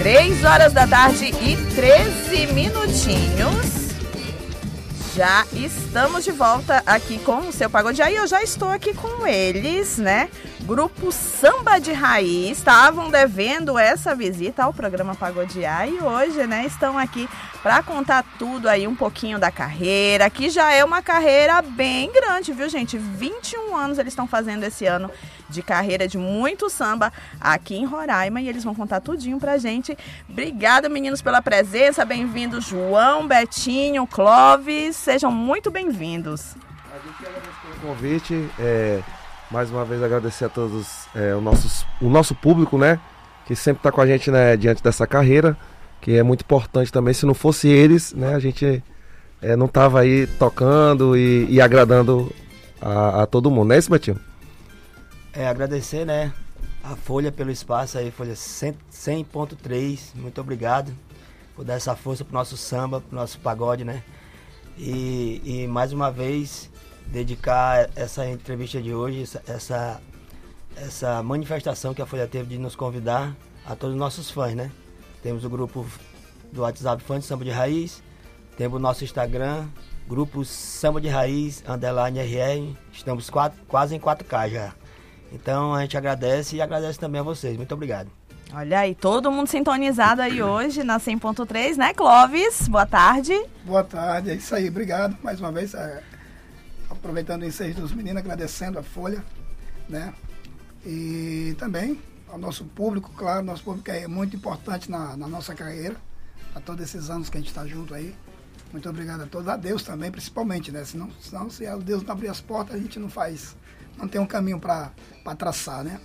3h13. Já estamos de volta aqui com o Seu Pagodear e eu já estou aqui com eles, né? Grupo Samba de Raiz, estavam devendo essa visita ao programa Pagodear e hoje, né, estão aqui para contar tudo aí, um pouquinho da carreira, que já é uma carreira bem grande, viu, gente? 21 anos eles estão fazendo esse ano de carreira de muito samba aqui em Roraima e eles vão contar tudinho pra gente. Obrigada, meninos, pela presença, bem-vindos João, Betinho, Clóvis, sejam muito bem-vindos. A gente agradece pelo convite, mais uma vez agradecer a todos o nosso público, né, que sempre está com a gente, né, diante dessa carreira, que é muito importante também. Se não fosse eles, né, a gente não tava aí tocando e agradando a todo mundo, não é isso, Betinho? Agradecer, né, a Folha pelo espaço aí, Folha 100.3, muito obrigado por dar essa força pro nosso samba, pro nosso pagode, né, e mais uma vez dedicar essa entrevista de hoje, essa manifestação que a Folha teve de nos convidar a todos os nossos fãs, né. Temos o grupo do WhatsApp Fã de Samba de Raiz, temos o nosso Instagram, grupo Samba de Raiz, _RR, estamos quase em 4K já. Então a gente agradece e agradece também a vocês. Muito obrigado. Olha aí, todo mundo sintonizado aí hoje na 100.3, né, Clóvis? Boa tarde. Boa tarde, é isso aí, obrigado mais uma vez. Aproveitando o ensejo dos meninos, agradecendo a Folha, né? E também ao nosso público, claro, nosso público é muito importante na nossa carreira, a todos esses anos que a gente está junto aí. Muito obrigado a todos, a Deus também, principalmente, né? Senão se Deus não abrir as portas, a gente não tem um caminho para traçar, né?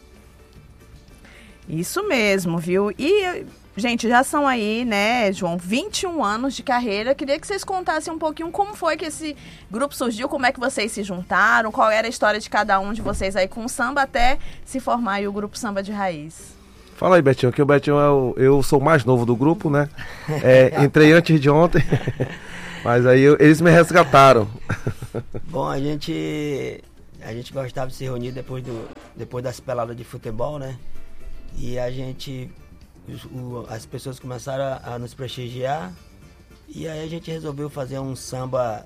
Isso mesmo, viu? E, gente, já são aí, né, João, 21 anos de carreira. Queria que vocês contassem um pouquinho como foi que esse grupo surgiu, como é que vocês se juntaram, qual era a história de cada um de vocês aí com o samba até se formar aí o grupo Samba de Raiz. Fala aí, Betinho, que o Betinho eu sou o mais novo do grupo, né? Entrei antes de ontem, mas aí eles me resgataram. Bom, a gente gostava de se reunir depois das peladas de futebol, né? E as pessoas começaram a nos prestigiar e aí a gente resolveu fazer um samba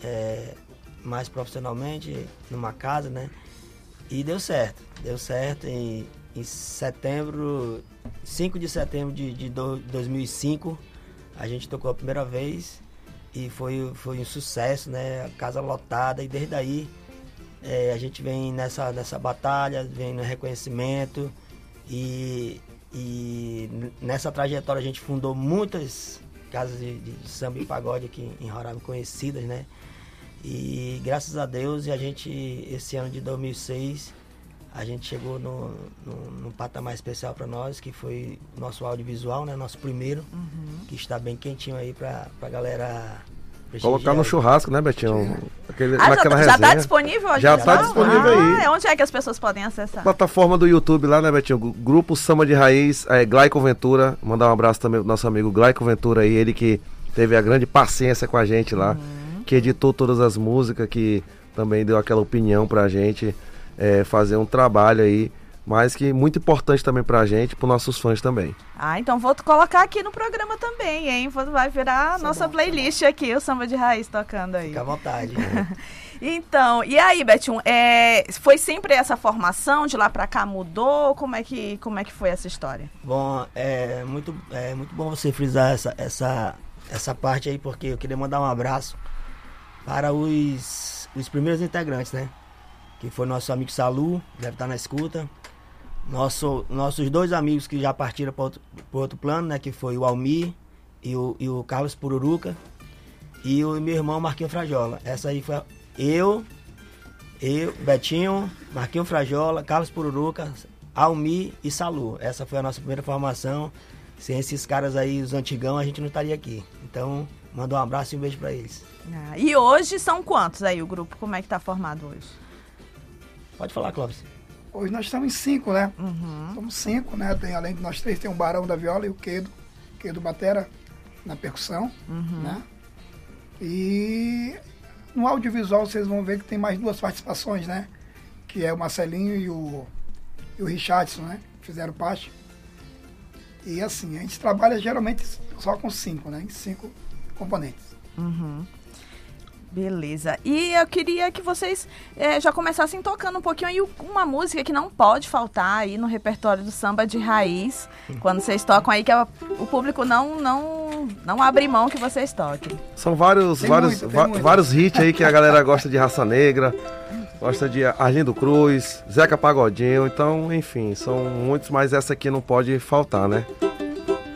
mais profissionalmente, numa casa, né? E deu certo em setembro, 5 de setembro de 2005, a gente tocou a primeira vez e foi um sucesso, né? A casa lotada e desde aí a gente vem nessa batalha, vem no reconhecimento e nessa trajetória a gente fundou muitas casas de samba e pagode aqui em Roraima conhecidas, né? E graças a Deus, esse ano de 2006, a gente chegou num patamar especial para nós, que foi o nosso audiovisual, né? Nosso primeiro, que está bem quentinho aí pra galera colocar no churrasco, né, Betinho? Já está disponível? Já está disponível aí. Onde é que as pessoas podem acessar? Plataforma do YouTube lá, né, Betinho? Grupo Samba de Raiz, Glaico Ventura. Mandar um abraço também pro nosso amigo Glaico Ventura aí, ele que teve a grande paciência com a gente lá, que editou todas as músicas, que também deu aquela opinião pra gente fazer um trabalho aí, mas que muito importante também pra gente, pros nossos fãs também. Então vou colocar aqui no programa também, hein? Vai virar a nossa playlist aqui, o Samba de Raiz tocando aí. Fica à vontade. Então, e aí, Betinho, foi sempre essa formação, de lá pra cá mudou? Como é que foi essa história? Bom, é muito bom você frisar essa parte aí, porque eu queria mandar um abraço para os primeiros integrantes, né? Que foi nosso amigo Salu, deve estar na escuta. Nossos dois amigos que já partiram para outro plano, né? Que foi o Almir e o Carlos Pururuca. E o meu irmão Marquinho Frajola. Essa aí foi eu, Betinho, Marquinho Frajola, Carlos Pururuca, Almir e Salu. Essa foi a nossa primeira formação. Sem esses caras aí, os antigão, a gente não estaria aqui. Então, manda um abraço e um beijo para eles. E hoje são quantos aí o grupo? Como é que tá formado hoje? Pode falar, Clóvis. Hoje nós estamos em 5, né? Somos 5, né? Além de nós 3, tem o Barão da Viola e o Quedo Batera na percussão, né? E no audiovisual vocês vão ver que tem mais 2 participações, né? Que é o Marcelinho e o Richardson, né? Fizeram parte. E assim, a gente trabalha geralmente só com 5, né? Em 5 componentes. Beleza. E eu queria que vocês já começassem tocando um pouquinho aí uma música que não pode faltar aí no repertório do samba de raiz. Quando vocês tocam aí, que o público não abre mão que vocês toquem. São vários hits aí que a galera gosta de Raça Negra, gosta de Arlindo Cruz, Zeca Pagodinho. Então, enfim, são muitos, mas essa aqui não pode faltar, né?